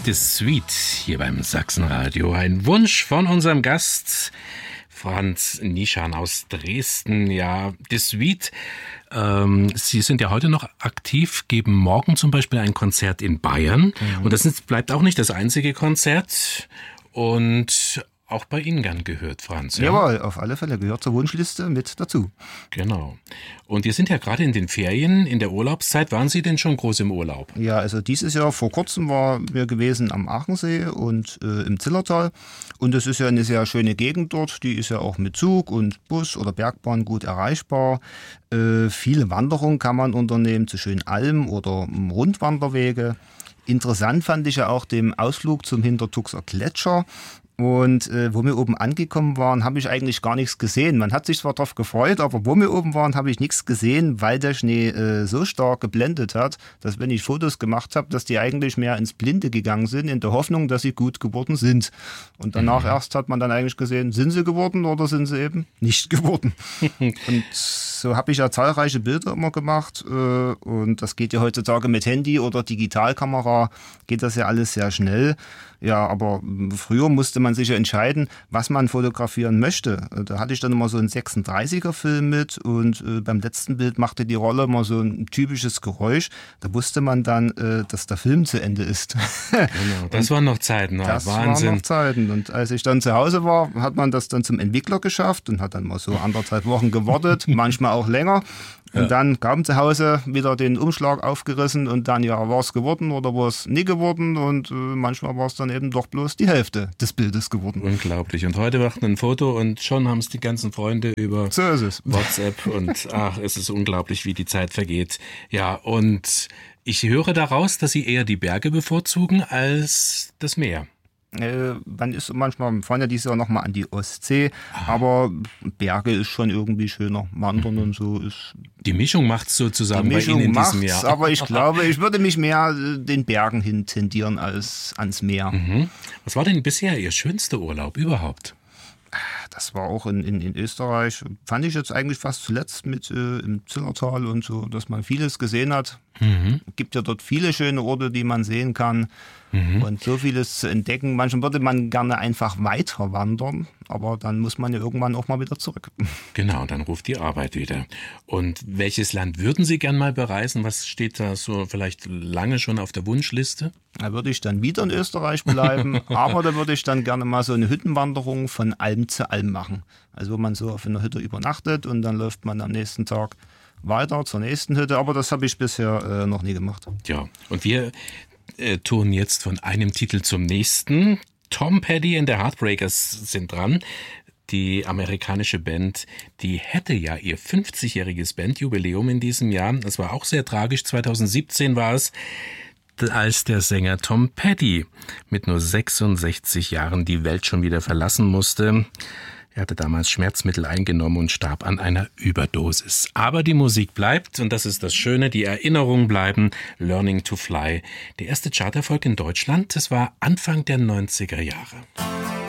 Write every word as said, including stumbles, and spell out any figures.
Das Suite hier beim Sachsenradio. Ein Wunsch von unserem Gast Franz Nischan aus Dresden. Ja, das Suite. Ähm, Sie sind ja heute noch aktiv, geben morgen zum Beispiel ein Konzert in Bayern. Mhm. Und das ist, bleibt auch nicht das einzige Konzert. Und auch bei Ihnen gern gehört, Franz. Ja? Jawohl, auf alle Fälle gehört zur Wunschliste mit dazu. Genau. Und wir sind ja gerade in den Ferien, in der Urlaubszeit. Waren Sie denn schon groß im Urlaub? Ja, also dieses Jahr vor kurzem waren wir gewesen am Aachensee und äh, im Zillertal. Und es ist ja eine sehr schöne Gegend dort. Die ist ja auch mit Zug und Bus oder Bergbahn gut erreichbar. Äh, viele Wanderungen kann man unternehmen zu schönen Almen oder Rundwanderwege. Interessant fand ich ja auch den Ausflug zum Hintertuxer Gletscher. Und äh, wo wir oben angekommen waren, habe ich eigentlich gar nichts gesehen. Man hat sich zwar darauf gefreut, aber wo wir oben waren, habe ich nichts gesehen, weil der Schnee äh, so stark geblendet hat, dass wenn ich Fotos gemacht habe, dass die eigentlich mehr ins Blinde gegangen sind, in der Hoffnung, dass sie gut geworden sind. Und danach mhm. erst hat man dann eigentlich gesehen, sind sie geworden oder sind sie eben nicht geworden. Und so habe ich ja zahlreiche Bilder immer gemacht. Äh, und das geht ja heutzutage mit Handy oder Digitalkamera, geht das ja alles sehr schnell. Ja, aber früher musste man sich ja entscheiden, was man fotografieren möchte. Da hatte ich dann immer so einen sechsunddreißiger Film mit und äh, beim letzten Bild machte die Rolle immer so ein typisches Geräusch. Da wusste man dann, äh, dass der Film zu Ende ist. Genau, das waren noch Zeiten. Ja, das Wahnsinn. waren noch Zeiten. Und als ich dann zu Hause war, hat man das dann zum Entwickler geschafft und hat dann mal so anderthalb Wochen gewartet, manchmal auch länger. Und ja. dann kam zu Hause wieder den Umschlag aufgerissen und dann, ja, war es geworden oder war es nie geworden und äh, manchmal war es dann eben doch bloß die Hälfte des Bildes geworden. Unglaublich. Und heute macht man ein Foto und schon haben es die ganzen Freunde über so ist es. WhatsApp und ach, es ist unglaublich, wie die Zeit vergeht. Ja, und ich höre daraus, dass Sie eher die Berge bevorzugen als das Meer. Äh, man ist manchmal, wir fahren ja dieses Jahr nochmal an die Ostsee, ah. aber Berge ist schon irgendwie schöner. Wandern mhm. und so ist. Die Mischung macht es sozusagen bei Ihnen in diesem Jahr. Aber ich glaube, ich würde mich mehr den Bergen hin tendieren als ans Meer. Mhm. Was war denn bisher Ihr schönster Urlaub überhaupt? Das war auch in, in, in Österreich. Fand ich jetzt eigentlich fast zuletzt mit äh, im Zillertal und so, dass man vieles gesehen hat. Mhm. Es gibt ja dort viele schöne Orte, die man sehen kann. Mhm. Und so vieles zu entdecken. Manchmal würde man gerne einfach weiter wandern, aber dann muss man ja irgendwann auch mal wieder zurück. Genau, dann ruft die Arbeit wieder. Und welches Land würden Sie gern mal bereisen? Was steht da so vielleicht lange schon auf der Wunschliste? Da würde ich dann wieder in Österreich bleiben, aber da würde ich dann gerne mal so eine Hüttenwanderung von Alm zu Alm machen. Also wo man so auf einer Hütte übernachtet und dann läuft man am nächsten Tag weiter zur nächsten Hütte. Aber das habe ich bisher äh, noch nie gemacht. Ja, und wir äh, touren jetzt von einem Titel zum nächsten. Tom Petty and the Heartbreakers sind dran. Die amerikanische Band, die hätte ja ihr fünfzigjähriges Bandjubiläum in diesem Jahr. Das war auch sehr tragisch. zweitausendsiebzehn war es, als der Sänger Tom Petty mit nur sechsundsechzig Jahren die Welt schon wieder verlassen musste. Er hatte damals Schmerzmittel eingenommen und starb an einer Überdosis. Aber die Musik bleibt und das ist das Schöne, die Erinnerungen bleiben. Learning to Fly. Der erste Charterfolg in Deutschland, das war Anfang der neunziger Jahre.